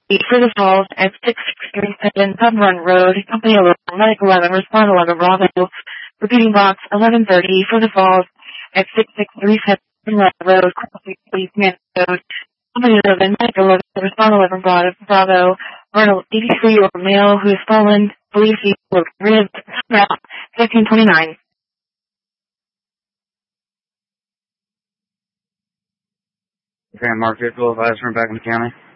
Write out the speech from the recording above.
for the Falls at 6637 Pub Run Road, Company 11, Medic 11, Respond 11, Bravo. Repeating box 1130 for the Falls at 6637 Run Road, Crossing Man Road, Company 11, Medic 11, Respond 11, Bravo. Arnold, 83-year-old male who has fallen, believes he was ribs, route 1529. Okay, Mark Vehicle advisor from back in the county.